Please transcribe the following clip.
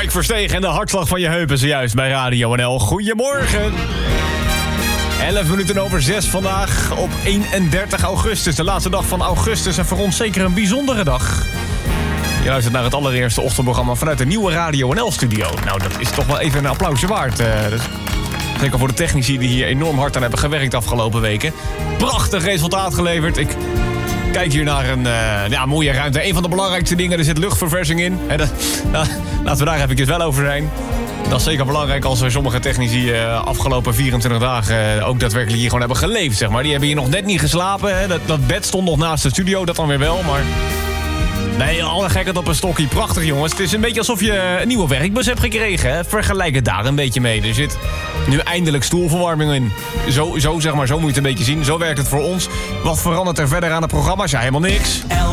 Mike Verstegen en de hartslag van je heupen zojuist bij Radio NL. Goedemorgen. 11 minuten over 6 vandaag op 31 augustus. De laatste dag van augustus en voor ons zeker een bijzondere dag. Je luistert naar het allereerste ochtendprogramma vanuit de nieuwe Radio NL-studio. Nou, dat is toch wel even een applausje waard. Dus zeker voor de technici die hier enorm hard aan hebben gewerkt de afgelopen weken. Prachtig resultaat geleverd. Ik kijk hier naar een mooie ruimte. Een van de belangrijkste dingen, er zit luchtverversing in. Laten we daar eventjes wel over zijn. Dat is zeker belangrijk als sommige technici afgelopen 24 dagen ook daadwerkelijk hier gewoon hebben geleefd, zeg maar. Die hebben hier nog net niet geslapen. Hè. Dat bed stond nog naast de studio, dat dan weer wel, maar... Nee, alle gekheid op een stokje. Prachtig, jongens. Het is een beetje alsof je een nieuwe werkbus hebt gekregen. Hè? Vergelijk het daar een beetje mee. Er zit nu eindelijk stoelverwarming in. Zo, zeg maar, zo moet je het een beetje zien. Zo werkt het voor ons. Wat verandert er verder aan het programma? Ja, helemaal niks.